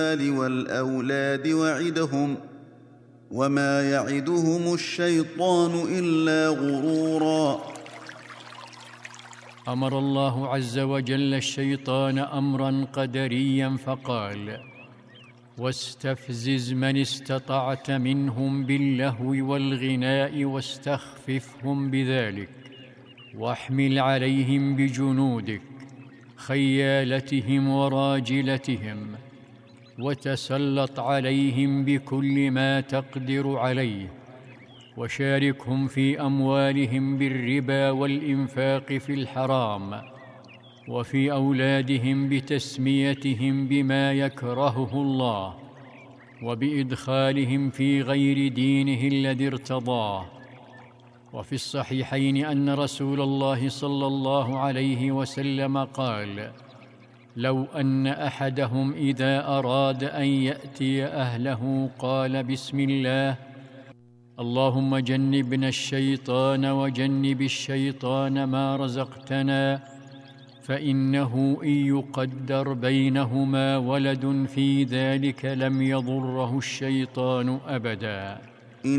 والأولاد وعدهم وما يعدهم الشيطان إلا غرورا. أمر الله عز وجل الشيطان أمرا قدريا فقال: واستفزز من استطعت منهم باللهو والغناء واستخففهم بذلك، واحمل عليهم بجنودك خيالتهم وراجلتهم، وتسلط عليهم بكل ما تقدر عليه، وشاركهم في أموالهم بالربا والإنفاق في الحرام، وفي أولادهم بتسميتهم بما يكرهه الله، وبإدخالهم في غير دينه الذي ارتضاه. وفي الصحيحين أن رسول الله صلى الله عليه وسلم قال: لو أن أحدهم إذا أراد أن يأتي أهله قال: بسم الله، اللهم جنبنا الشيطان وجنب الشيطان ما رزقتنا، فإنه إن يقدر بينهما ولد في ذلك لم يضره الشيطان أبداً.